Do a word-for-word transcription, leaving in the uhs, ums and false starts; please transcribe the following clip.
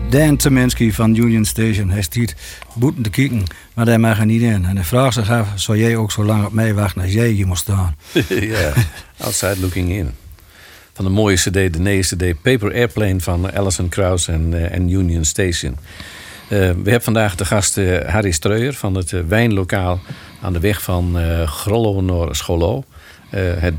Dan Tyminski van Union Station. Hij stiet boeten te kijken, maar daar mag hij niet in. En hij vraagt zich af, zou jij ook zo lang op mij wachten als jij hier moet staan? Ja, Outside Looking In. Van de mooie cd, de nieuwe cd Paper Airplane van Alison Krauss en, uh, en Union Station. Uh, we hebben vandaag de gast uh, Harry Streuer van het uh, wijnlokaal aan de weg van uh, Grollo naar Schoollo. Uh, het